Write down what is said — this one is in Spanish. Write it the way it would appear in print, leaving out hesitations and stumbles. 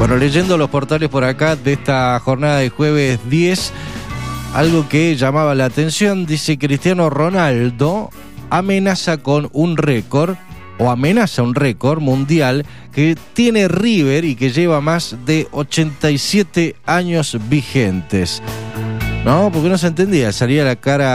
Bueno, leyendo los portales por acá de esta jornada de jueves 10, algo que llamaba la atención, dice Cristiano Ronaldo amenaza un récord mundial que tiene River y que lleva más de 87 años vigentes. No, porque no se entendía, salía la cara